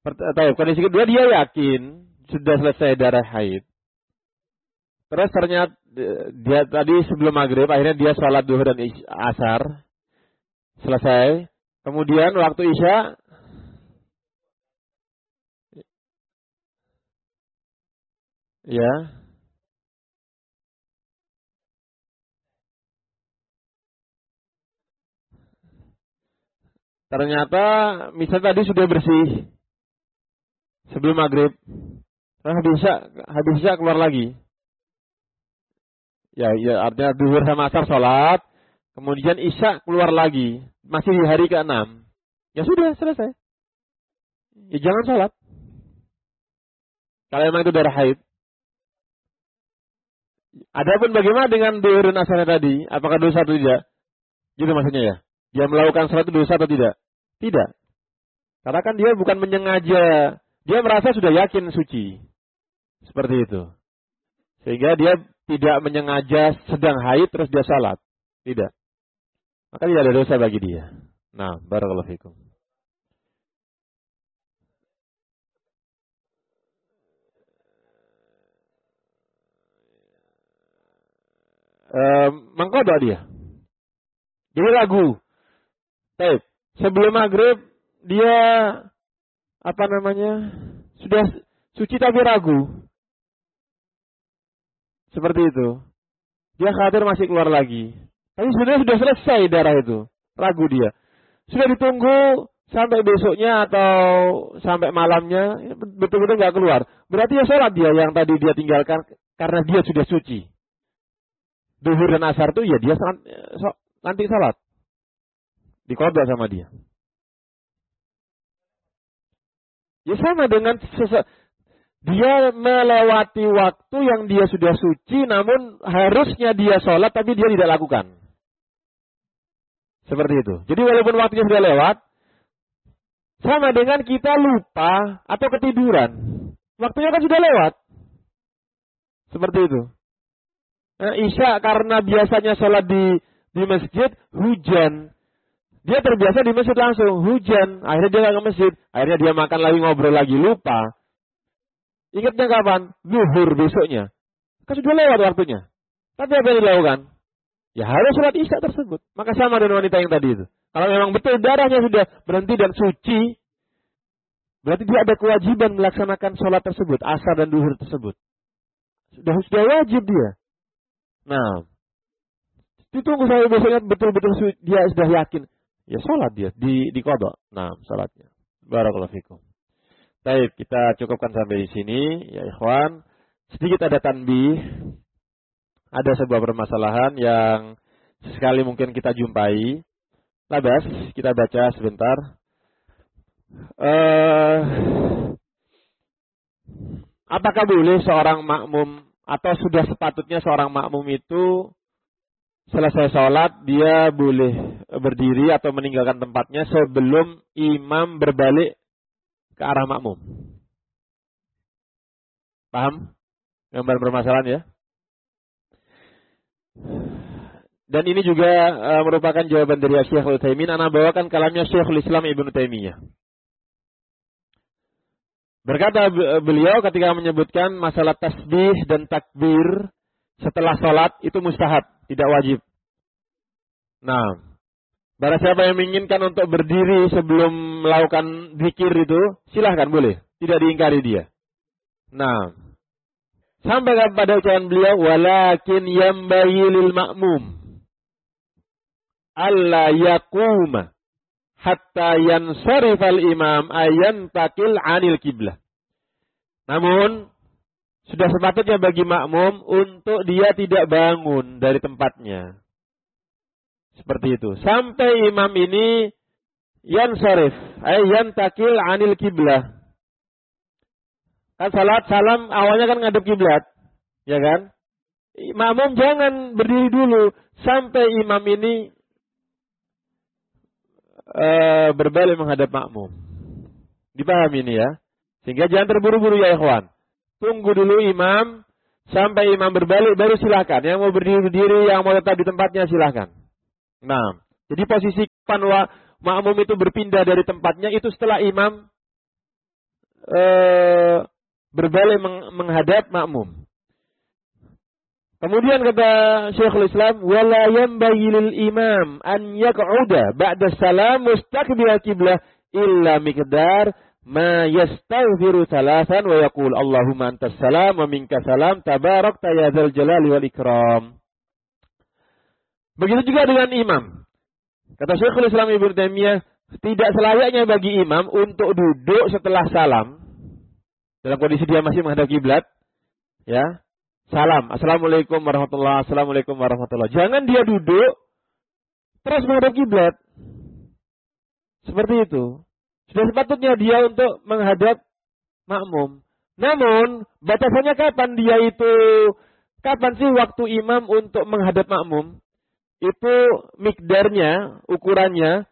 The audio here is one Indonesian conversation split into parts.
Kondisi kedua dia yakin sudah selesai darah haid. Terus ternyata dia tadi sebelum maghrib akhirnya dia sholat duhur dan asar selesai. Kemudian waktu isya ya ternyata misalnya tadi sudah bersih sebelum maghrib. Nah, habis isya keluar lagi. Ya artinya duhur sama asar sholat, kemudian isya keluar lagi, masih di hari ke-6. Ya sudah selesai. Ya jangan sholat. Kalau memang itu darah haid. Adapun bagaimana dengan duhur dan asarnya tadi? Apakah dosa atau tidak? Gitu maksudnya ya. Dia melakukan sholat itu dosa atau tidak? Tidak. Karena kan dia bukan menyengaja. Dia merasa sudah yakin suci. Seperti itu. Sehingga dia tidak menyengaja sedang haid terus dia salat. Tidak. Maka tidak ada dosa bagi dia. Nah, barakallahu fikum. Mengkodok dia. Jadi ragu. Baik. Sebelum maghrib dia sudah suci tapi ragu. Seperti itu. Dia khawatir masih keluar lagi. Tapi sebenarnya sudah selesai darah itu. Ragu dia. Sudah ditunggu sampai besoknya atau sampai malamnya. Betul-betul nggak keluar. Berarti ya sholat dia yang tadi dia tinggalkan. Karena dia sudah suci. Duhur dan asar itu ya dia nanti sholat. Diqadha sama dia. Ya sama dengan dia melewati waktu yang dia sudah suci, namun harusnya dia sholat, tapi dia tidak lakukan. Seperti itu. Jadi walaupun waktunya sudah lewat, sama dengan kita lupa atau ketiduran. Waktunya kan sudah lewat. Seperti itu. Isya karena biasanya sholat di masjid, hujan. Dia terbiasa di masjid langsung, hujan. Akhirnya dia nggak ke masjid. Akhirnya dia makan lagi, ngobrol lagi, lupa. Ingatnya kapan? Zuhur besoknya. Kan sudah lewat waktunya. Tapi apa yang dilakukan? Ya harus sholat isya tersebut. Maka sama dengan wanita yang tadi itu. Kalau memang betul darahnya sudah berhenti dan suci, berarti dia ada kewajiban melaksanakan sholat tersebut, asar dan duhur tersebut. Sudah wajib dia. Nah, ditunggu sampai besoknya betul-betul dia sudah yakin. Ya sholat dia, di qadha. Nah, sholatnya. Barakallahu fikum. Baik, kita cukupkan sampai di sini, ya ikhwan. Sedikit ada tanbih. Ada sebuah permasalahan yang sekali mungkin kita jumpai. Labas, kita baca sebentar. Apakah boleh seorang makmum atau sudah sepatutnya seorang makmum itu selesai sholat dia boleh berdiri atau meninggalkan tempatnya sebelum imam berbalik ke arah makmum? Paham? Gambar permasalahan ya? Dan ini juga merupakan jawaban dari Syekhul Utsaimin. Ana bawakan kalamnya Syekhul Islam Ibnu Taimiyah. Berkata beliau ketika menyebutkan masalah tasbih dan takbir setelah sholat itu mustahab, tidak wajib. Nah, barang siapa yang menginginkan untuk berdiri sebelum melakukan zikir itu, silahkan boleh. Tidak diingkari dia. Nah, sampai pada ucapan beliau, walakin yambaghi lil ma'mum alla yaquma hatta yansarifal imam ayantakil anil kiblah. Namun, sudah sepatutnya bagi makmum untuk dia tidak bangun dari tempatnya. Seperti itu. Sampai imam ini yansarif, ayantakil anil kiblah. Kan salat salam awalnya kan ngadep kiblat, ya kan? Makmum jangan berdiri dulu sampai imam ini berbalik menghadap makmum. Dipahami ini ya? Sehingga jangan terburu-buru ya ikhwan. Tunggu dulu imam sampai imam berbalik baru silakan. Yang mau berdiri, yang mau tetap di tempatnya silakan. Nah, jadi posisi kapan makmum itu berpindah dari tempatnya itu setelah imam berbalik menghadap makmum. Kemudian kata Syekhul Islam, wala yanbaghi lil imam an yaq'uda ba'da salam mustaqbil qiblah illa miqdar ma yastaghfiru thalathan wa yaqul Allahumma antas salam wa minkas salam tabarakta ya dzal jalali wal ikram. Begitu juga dengan imam. Kata Syekhul Islam Ibnu Taimiyah, tidak selayaknya bagi imam untuk duduk setelah salam dalam kondisi dia masih menghadap kiblat, ya. Salam, assalamualaikum warahmatullah, assalamualaikum warahmatullah. Jangan dia duduk terus menghadap kiblat. Seperti itu. Sudah sepatutnya dia untuk menghadap makmum. Namun, batasannya kapan sih waktu imam untuk menghadap makmum? Itu mikdarnya, ukurannya,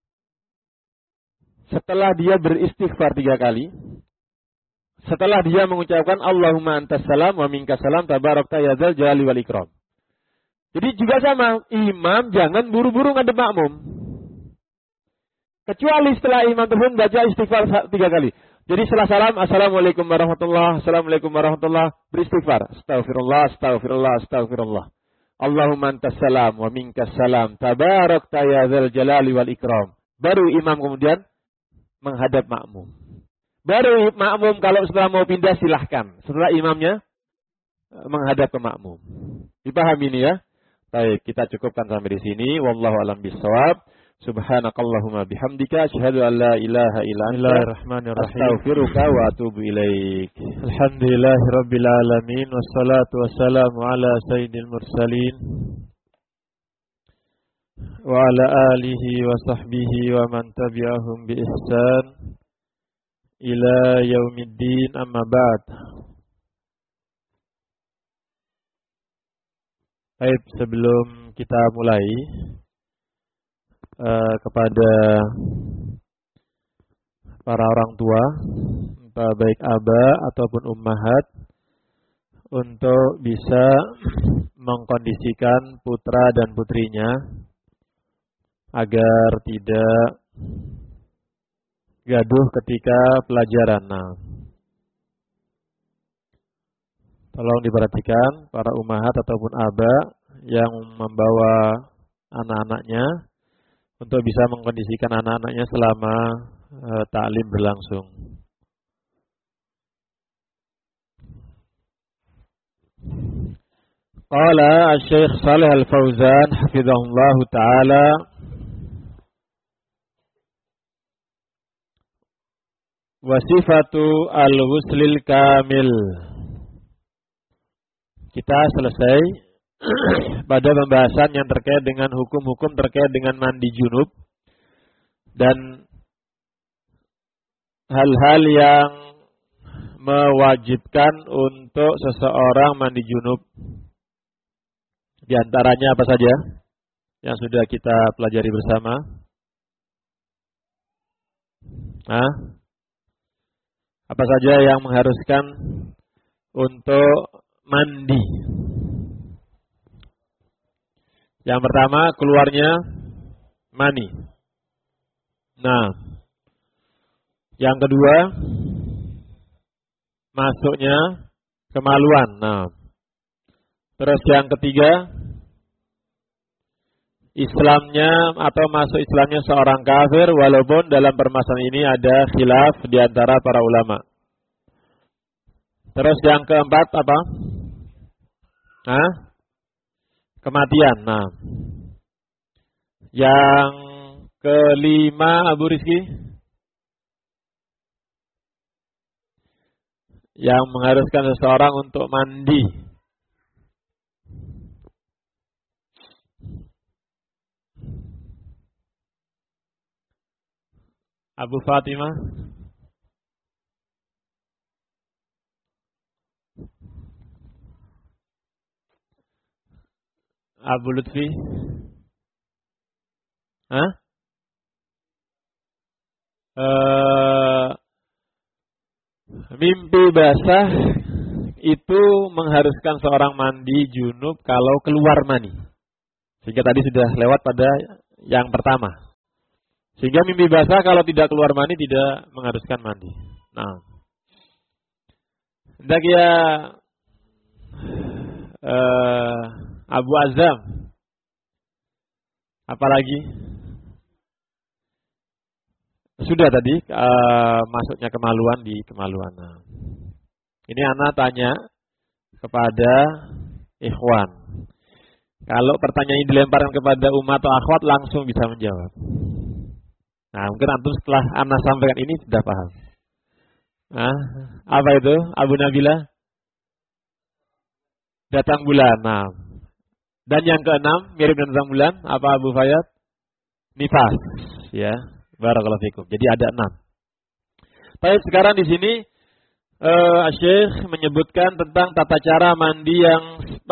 setelah dia beristighfar 3 kali. Setelah dia mengucapkan Allahumma antas salam wa minkas salam tabarakta ya dzal jalali wal ikram. Jadi juga sama, imam jangan buru-buru ngadep makmum. Kecuali setelah imam tersebut baca istighfar 3 kali. Jadi setelah salam, assalamualaikum warahmatullah, assalamualaikum warahmatullah, beristighfar. Astaghfirullah, astaghfirullah, astaghfirullah. Allahumma antas salam wa minkas salam tabarakta ya dzal jalali wal ikram. Baru imam kemudian menghadap makmum. Baru makmum kalau setelah mau pindah silahkan. Setelah imamnya menghadap ke makmum. Dipahami ini ya? Baik, kita cukupkan sampai di sini. Wallahu a'lam bishawab. Subhanakallahumma bihamdika asyhadu an la ilaha illa anta astaghfiruka wa atubu ilaik. Alhamdulillahirabbil alamin wassalatu wassalamu ala sayyidil mursalin wa ala alihi wa sahbihi wa man tabi'ahum bi ihsan ila yaumiddin, amma ba'd. Baik, sebelum kita mulai, kepada para orang tua, entah baik aba ataupun ummahat, untuk bisa mengkondisikan putra dan putrinya agar tidak gaduh ketika pelajaran. Nah, tolong diperhatikan para ummahat ataupun aba yang membawa anak-anaknya untuk bisa mengkondisikan anak-anaknya selama ta'lim berlangsung. Qala Asy-Syaikh Shalih Al-Fauzan hafizahullah taala, wasifatu al-wuslil kamil. Kita selesai pada pembahasan yang terkait dengan hukum-hukum terkait dengan mandi junub dan hal-hal yang mewajibkan untuk seseorang mandi junub. Di antaranya apa saja yang sudah kita pelajari bersama? Apa saja yang mengharuskan untuk mandi? Yang pertama, keluarnya mani. Nah, yang kedua, masuknya kemaluan. Nah, terus yang ketiga, Islamnya atau masuk Islamnya seorang kafir, walaupun dalam permasalahan ini ada khilaf di antara para ulama. Terus yang keempat apa? Kematian. Nah, yang kelima, Abu Rizki, yang mengharuskan seseorang untuk mandi. Abu Fatimah. Abu Lutfi. Mimpi basah itu mengharuskan seorang mandi junub kalau keluar mani. Sehingga tadi sudah lewat pada yang pertama. Sehingga mimpi basah kalau tidak keluar mani tidak mengharuskan mandi. Nah, Hendak ya Abu Azam. Apalagi? Sudah tadi masuknya kemaluan di kemaluan. Nah, ini anak tanya kepada ikhwan. Kalau pertanyaan ini dilemparkan kepada umat atau akhwat langsung bisa menjawab. Nah, mungkin antum setelah anak sampaikan ini sudah paham. Nah, apa itu? Abu Nabila? Datang bulan. Nah, dan yang keenam mirip dengan datang bulan. Apa Abu Fayyad? Nifas. Ya, barakallahu fikum. Jadi ada 6. Baik, sekarang di sini Syekh menyebutkan tentang tata cara mandi yang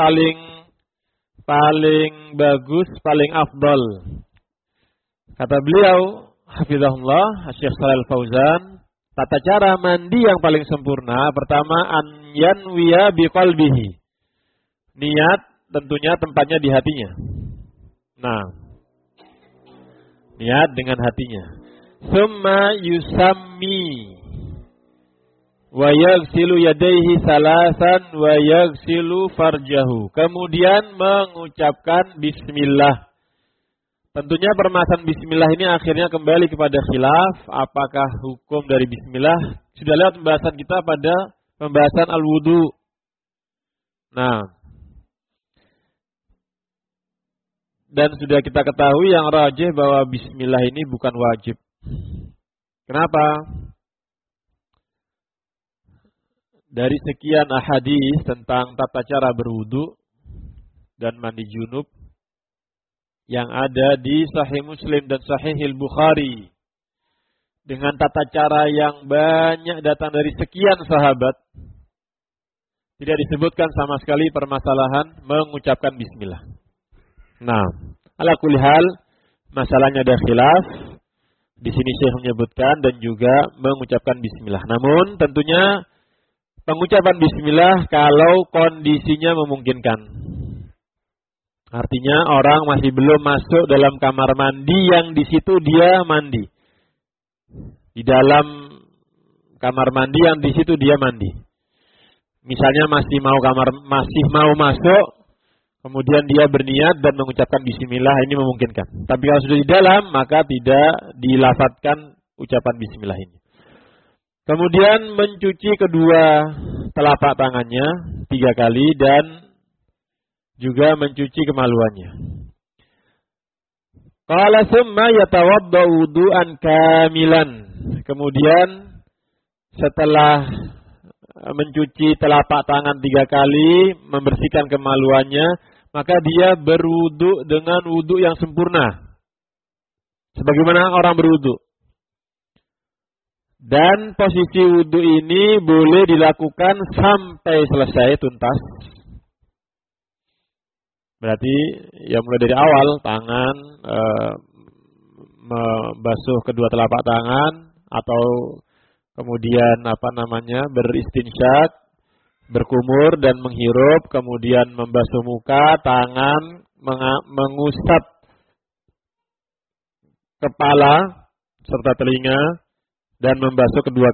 paling bagus, paling afdal. Kata beliau, hafizahullah, Syekh Shalal Fauzan, tata cara mandi yang paling sempurna, pertama an yanwiya biqalbihi. Niat tentunya tempatnya di hatinya. Nah, niat dengan hatinya. Summa yusammi wa yaghsilu yadayhi salasan wa yaghsilu farjahu. Kemudian mengucapkan bismillah. Tentunya permasalahan bismillah ini akhirnya kembali kepada khilaf. Apakah hukum dari bismillah? Sudah lewat pembahasan kita pada pembahasan al-wudu. Nah, dan sudah kita ketahui yang rajih bahwa bismillah ini bukan wajib. Kenapa? Dari sekian ahadits tentang tata cara berwudu dan mandi junub yang ada di Sahih Muslim dan Sahih Bukhari dengan tata cara yang banyak datang dari sekian sahabat, tidak disebutkan sama sekali permasalahan mengucapkan bismillah. Nah, ala kulli hal masalahnya ada khilaf. Di sini Syekh menyebutkan dan juga mengucapkan bismillah. Namun tentunya pengucapan bismillah kalau kondisinya memungkinkan. Artinya orang masih belum masuk dalam kamar mandi yang di situ dia mandi. Di dalam kamar mandi yang di situ dia mandi. Misalnya masih mau masuk, kemudian dia berniat dan mengucapkan bismillah, ini memungkinkan. Tapi kalau sudah di dalam, maka tidak dilafadzkan ucapan bismillah ini. Kemudian mencuci kedua telapak tangannya 3 kali dan juga mencuci kemaluannya. Qala summa yatawadda wudu'an kamilan. Kemudian setelah mencuci telapak tangan 3 kali, membersihkan kemaluannya, maka dia berwudu dengan wudu yang sempurna. Sebagaimana orang berwudu. Dan posisi wudu ini boleh dilakukan sampai selesai tuntas. Berarti ya mulai dari awal tangan membasuh kedua telapak tangan atau kemudian beristinsyak, berkumur dan menghirup, kemudian membasuh muka, tangan, mengusap kepala serta telinga dan membasuh kedua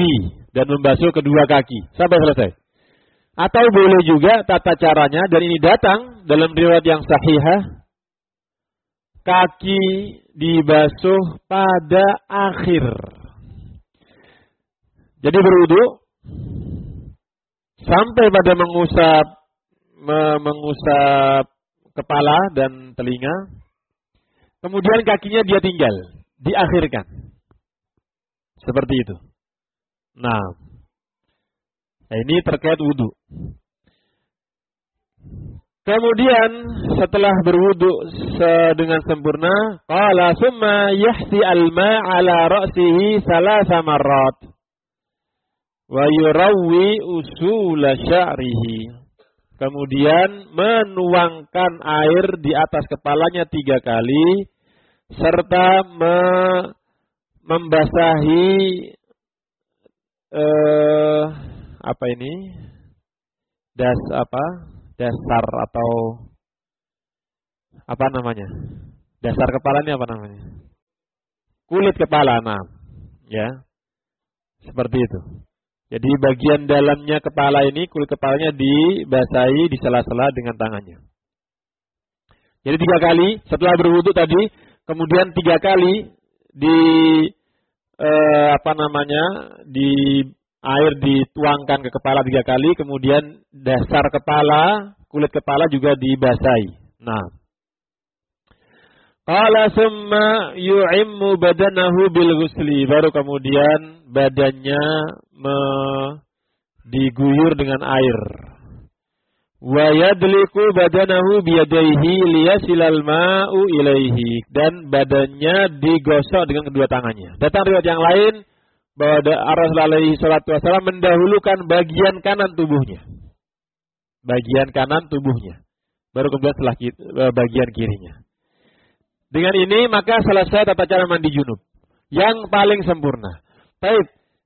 kaki sampai selesai. Atau boleh juga tata caranya, dan ini datang dalam riwayat yang sahihah, kaki dibasuh pada akhir. Jadi berwudu sampai pada mengusap kepala dan telinga. Kemudian kakinya dia tinggal, diakhirkan. Seperti itu. Nah, ini terkait wudu. Kemudian setelah berwudu dengan sempurna, qala summa yahsi al-ma' ala ra'sihi 3 marrat. Wa yurawwi usul sya'rihi. Kemudian menuangkan air di atas kepalanya 3 kali serta membasahi dasar atau apa namanya? Dasar kepala ini apa namanya? Kulit kepala, nah. Ya. Seperti itu. Jadi bagian dalamnya kepala ini, kulit kepalanya dibasahi di sela-sela dengan tangannya. Jadi 3 kali setelah berwudu tadi, kemudian 3 kali di di air dituangkan ke kepala 3 kali, kemudian dasar kepala, kulit kepala juga dibasahi. Nah, qala summa yu'immu badanahu bil ghusli, baru kemudian badannya diguyur dengan air. Wa yadliku badanahu biyadaihi liyasilal ma'u ilaihi, dan badannya digosok dengan kedua tangannya. Datang riwayat yang lain bahwa Rasulullah alaihi salatu wasallam mendahulukan bagian kanan tubuhnya. Bagian kanan tubuhnya. Baru kemudian setelah bagian kirinya. Dengan ini maka selesai tata cara mandi junub yang paling sempurna. Baik.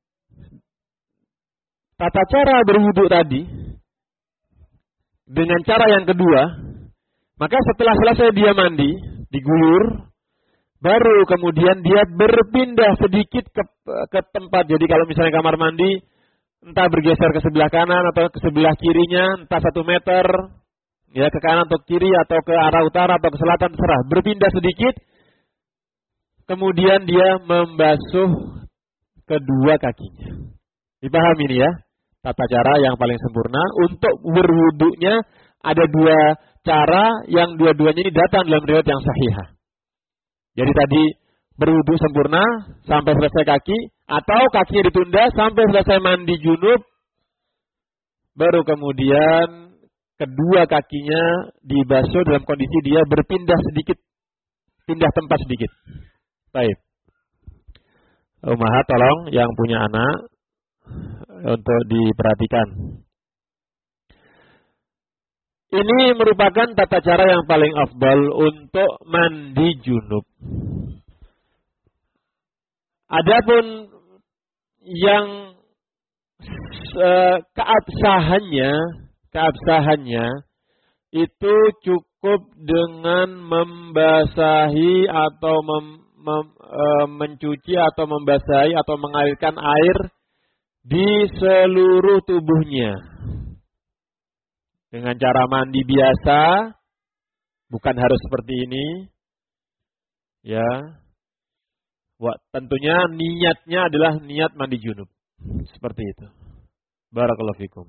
Tata cara berwudu tadi dengan cara yang kedua, maka setelah selesai dia mandi, diguyur, baru kemudian dia berpindah sedikit ke tempat. Jadi kalau misalnya kamar mandi, entah bergeser ke sebelah kanan atau ke sebelah kirinya, entah 1 meter, ya ke kanan atau kiri atau ke arah utara atau ke selatan, terserah. Berpindah sedikit, kemudian dia membasuh kedua kakinya. Dipahami ini ya? Tata cara yang paling sempurna untuk berwudunya ada 2 cara yang dua-duanya ini datang dalam riwayat yang sahihah. Jadi tadi berwudu sempurna sampai selesai kaki, atau kakinya ditunda sampai selesai mandi junub, baru kemudian kedua kakinya dibasuh dalam kondisi dia berpindah sedikit, pindah tempat sedikit. Baik. Ummahat tolong yang punya anak untuk diperhatikan. Ini merupakan tata cara yang paling afdal untuk mandi junub. Adapun yang keabsahannya itu cukup dengan membasahi atau mencuci atau membasahi atau mengalirkan air di seluruh tubuhnya. Dengan cara mandi biasa, bukan harus seperti ini. Ya. Tentunya niatnya adalah niat mandi junub. Seperti itu. Barakallahu fikum.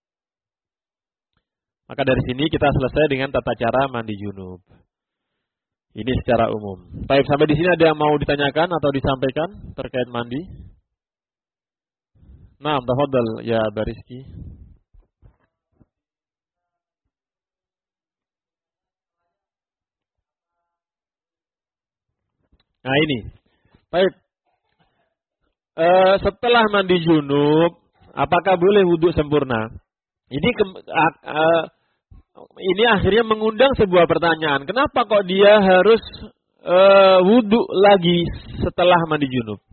Maka dari sini kita selesai dengan tata cara mandi junub. Ini secara umum. Baik, sampai di sini ada yang mau ditanyakan atau disampaikan terkait mandi? Nah, tafadhal ya Bariski. Nah ini. Baik. Setelah mandi junub, apakah boleh wudhu sempurna? Ini akhirnya mengundang sebuah pertanyaan. Kenapa kok dia harus wudhu lagi setelah mandi junub?